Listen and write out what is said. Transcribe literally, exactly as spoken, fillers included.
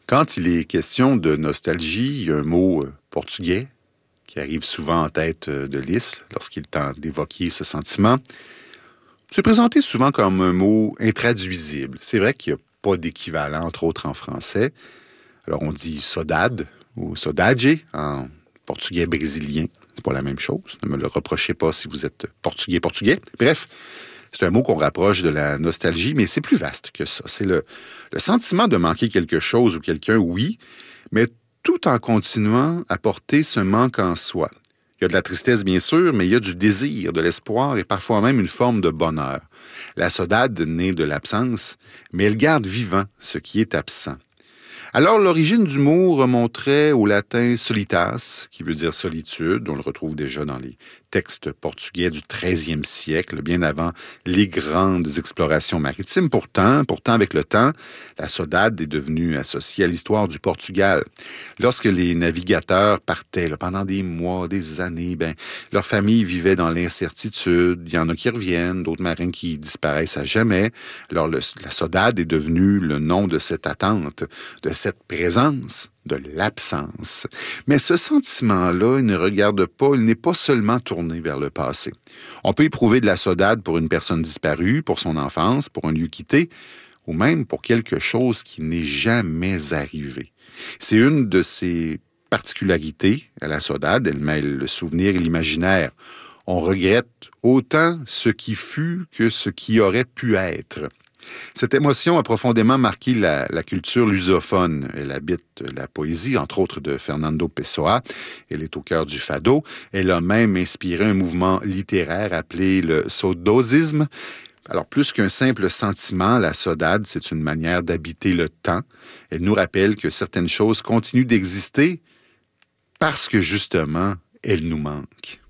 Quand il est question de nostalgie, il y a un mot euh, portugais qui arrive souvent en tête euh, de Lys lorsqu'il tente d'évoquer ce sentiment. C'est présenté souvent comme un mot intraduisible. C'est vrai qu'il n'y a pas d'équivalent, entre autres, en français. Alors, on dit saudade ou saudade en portugais brésilien. C'est pas la même chose. Ne me le reprochez pas si vous êtes portugais-portugais. Bref, c'est un mot qu'on rapproche de la nostalgie, mais c'est plus vaste que ça. C'est le, le sentiment de manquer quelque chose ou quelqu'un, oui, mais tout en continuant à porter ce manque en soi. Il y a de la tristesse, bien sûr, mais il y a du désir, de l'espoir et parfois même une forme de bonheur. La saudade naît de l'absence, mais elle garde vivant ce qui est absent. Alors, l'origine du mot remonterait au latin solitas, qui veut dire solitude. On le retrouve déjà dans les textes portugais du treizième siècle, bien avant les grandes explorations maritimes. Pourtant, pourtant, avec le temps, la saudade est devenue associée à l'histoire du Portugal. Lorsque les navigateurs partaient là, pendant des mois, des années, ben, leur famille vivait dans l'incertitude. Il y en a qui reviennent, d'autres marins qui disparaissent à jamais. Alors, le, la saudade est devenue le nom de cette attente, de cette présence, de l'absence. Mais ce sentiment-là, il ne regarde pas, il n'est pas seulement tourné vers le passé. On peut éprouver de la saudade pour une personne disparue, pour son enfance, pour un lieu quitté, ou même pour quelque chose qui n'est jamais arrivé. C'est une de ses particularités à la saudade, elle mêle le souvenir et l'imaginaire. On regrette autant ce qui fut que ce qui aurait pu être. Cette émotion a profondément marqué la, la culture lusophone. Elle habite la poésie, entre autres de Fernando Pessoa. Elle est au cœur du fado. Elle a même inspiré un mouvement littéraire appelé le saudosisme. Alors, plus qu'un simple sentiment, la saudade, c'est une manière d'habiter le temps. Elle nous rappelle que certaines choses continuent d'exister parce que, justement, elles nous manquent.